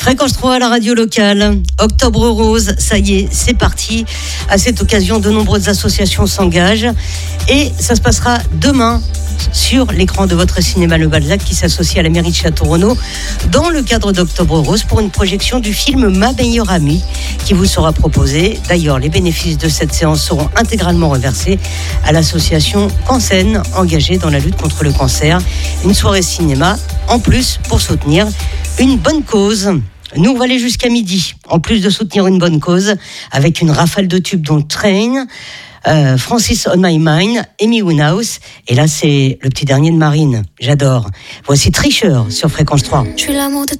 Fréquence 3 à la radio locale. Octobre Rose, ça y est, c'est parti. À cette occasion, de nombreuses associations s'engagent. Et ça se passera demain sur l'écran de votre cinéma Le Balzac qui s'associe à la mairie de Château-Renaud dans le cadre d'Octobre Rose pour une projection du film Ma meilleure amie qui vous sera proposé. D'ailleurs, les bénéfices de cette séance seront intégralement reversés à l'association Cancène, engagée dans la lutte contre le cancer. Une soirée cinéma en plus pour soutenir une bonne cause. Nous, on va aller jusqu'à midi, en plus de soutenir une bonne cause, avec une rafale de tubes dont Train, Francis on My Mind, Amy Winehouse, et là c'est le petit dernier de Marine, j'adore. Voici Tricheur sur Fréquence 3. Je suis l'amour de